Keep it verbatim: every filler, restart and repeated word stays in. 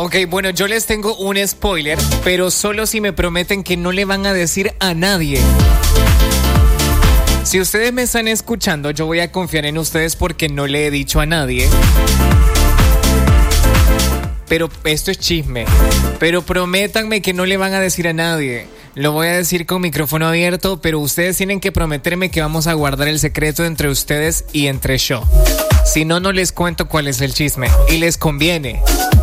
Ok, bueno, yo les tengo un spoiler, pero solo si me prometen que no le van a decir a nadie. Si ustedes me están escuchando, yo voy a confiar en ustedes porque no le he dicho a nadie. Pero esto es chisme. Pero prométanme que no le van a decir a nadie. Lo voy a decir con micrófono abierto, pero ustedes tienen que prometerme que vamos a guardar el secreto entre ustedes y entre yo. Si no, no les cuento cuál es el chisme. Y les conviene.